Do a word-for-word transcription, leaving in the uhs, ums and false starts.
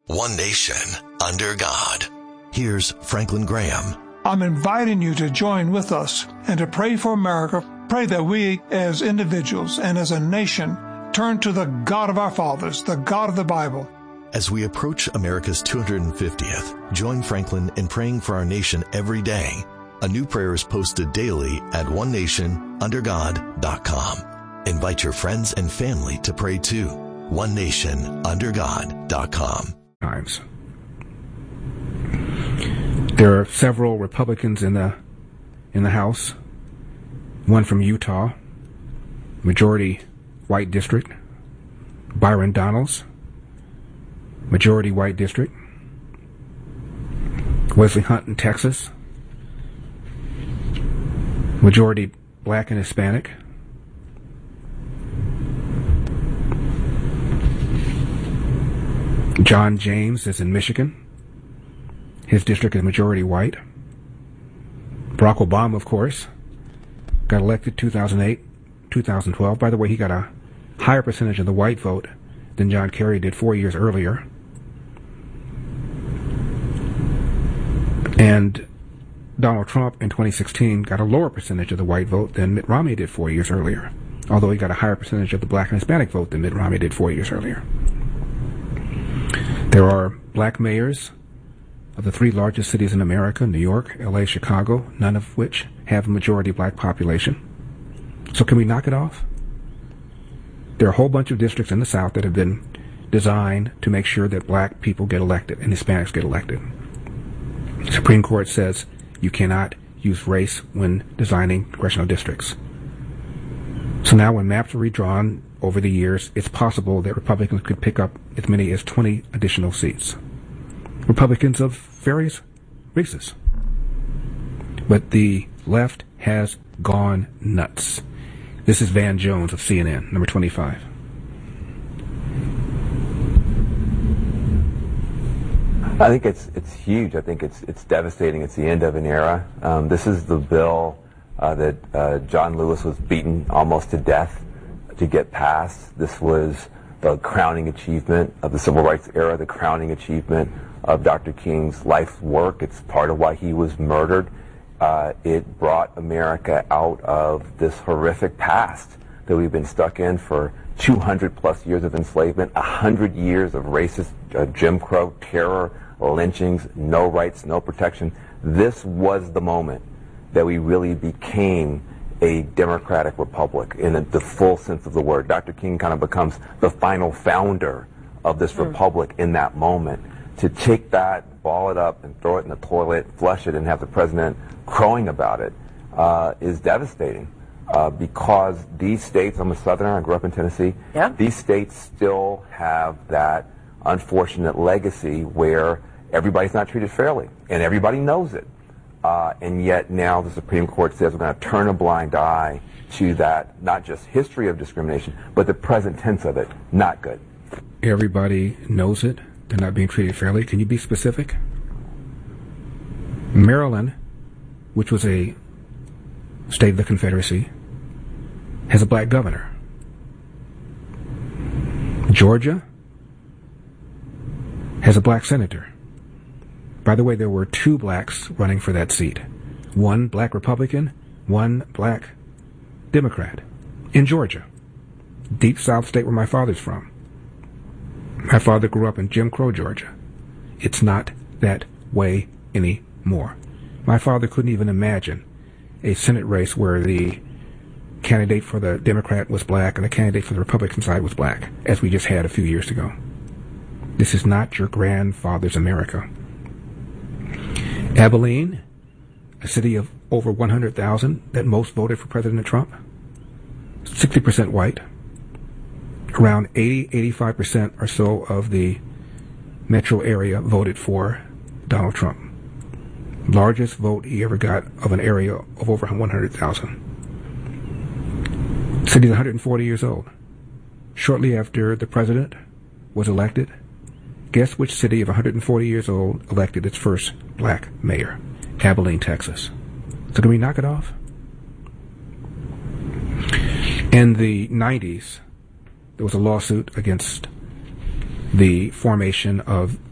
One nation, under God. Here's Franklin Graham. I'm inviting you to join with us and to pray for America. Pray that we, as individuals and as a nation, turn to the God of our fathers, the God of the Bible. As we approach America's two hundred fiftieth, join Franklin in praying for our nation every day. A new prayer is posted daily at one nation under god dot com. Invite your friends and family to pray too. one nation under god dot com. Times. There are several Republicans in the in the House. One from Utah, majority white district. Byron Donalds, majority white district. Wesley Hunt in Texas, majority black and Hispanic. John James is in Michigan. His district is majority white. Barack Obama, of course, got elected two thousand eight, two thousand twelve. By the way, he got a higher percentage of the white vote than John Kerry did four years earlier. And Donald Trump in twenty sixteen got a lower percentage of the white vote than Mitt Romney did four years earlier, although he got a higher percentage of the black and Hispanic vote than Mitt Romney did four years earlier. There are black mayors of the three largest cities in America, New York, L A, Chicago, none of which have a majority black population. So can we knock it off? There are a whole bunch of districts in the South that have been designed to make sure that black people get elected and Hispanics get elected. The Supreme Court says you cannot use race when designing congressional districts. So now when maps are redrawn over the years, it's possible that Republicans could pick up as many as twenty additional seats. Republicans of various races. But the left has gone nuts. This is Van Jones of C N N, number twenty-five. I think it's it's huge. I think it's it's devastating. It's the end of an era. Um, this is the bill uh, that uh, John Lewis was beaten almost to death to get passed. This was the crowning achievement of the civil rights era, the crowning achievement of Doctor King's life's work. It's part of why he was murdered. Uh, it brought America out of this horrific past that we've been stuck in for two hundred plus years of enslavement, one hundred years of racist uh, Jim Crow terror, lynchings, no rights, no protection. This was the moment that we really became a democratic republic in the full sense of the word. Doctor King kind of becomes the final founder of this mm. republic in that moment. To take that, ball it up, and throw it in the toilet, flush it, and have the president crowing about it uh, is devastating. Uh, because these states, I'm a Southerner, I grew up in Tennessee, yeah. These states still have that unfortunate legacy where everybody's not treated fairly, and everybody knows it. Uh, and yet now the Supreme Court says we're going to turn a blind eye to that, not just history of discrimination, but the present tense of it. Not good. Everybody knows it. They're not being treated fairly. Can you be specific? Maryland, which was a state of the Confederacy, has a black governor. Georgia has a black senator. By the way, there were two blacks running for that seat. One black Republican, one black Democrat in Georgia, deep South state where my father's from. My father grew up in Jim Crow, Georgia. It's not that way anymore. My father couldn't even imagine a Senate race where the candidate for the Democrat was black and the candidate for the Republican side was black, as we just had a few years ago. This is not your grandfather's America. Abilene, a city of over one hundred thousand that most voted for President Trump, sixty percent white. Around eighty, eighty-five percent or so of the metro area voted for Donald Trump. Largest vote he ever got of an area of over one hundred thousand. City's one hundred forty years old. Shortly after the president was elected, guess which city of one hundred forty years old elected its first black mayor? Abilene, Texas. So can we knock it off? In the nineties, there was a lawsuit against the formation of